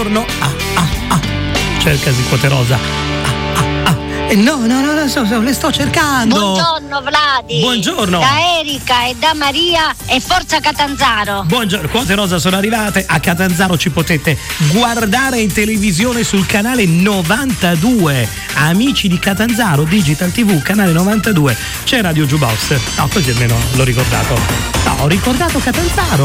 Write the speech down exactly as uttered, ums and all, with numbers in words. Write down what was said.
Buongiorno. Ah, ah, ah. Cercasi quote rosa. Ah, ah, ah. Eh, no, no, no, no, so, so, le sto cercando. Buongiorno Vladi. Buongiorno. Da Erika e da Maria e forza Catanzaro. Buongiorno, quote rosa sono arrivate. A Catanzaro ci potete guardare in televisione sul canale novantadue. Amici di Catanzaro, Digital tivù, canale novantadue. C'è Radio Jukebox. No, così almeno l'ho ricordato. No, ho ricordato Catanzaro.